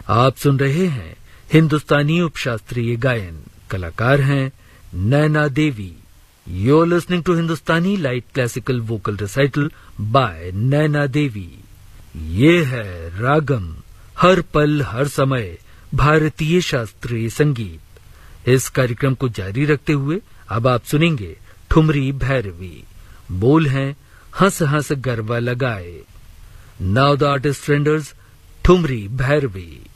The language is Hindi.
आप सुन रहे हैं हिंदुस्तानी उपशास्त्रीय गायन। कलाकार हैं Naina Devi. You're listening to Hindustani light classical vocal recital bye Naina Devi. ये है रागम, हर पल हर समय भारतीय शास्त्रीय संगीत। इस कार्यक्रम को जारी रखते हुए अब आप सुनेंगे ठुमरी भैरवी। बोल हैं हंस हंस गरबा लगाए। Now the artist renders thumri Bhairavi.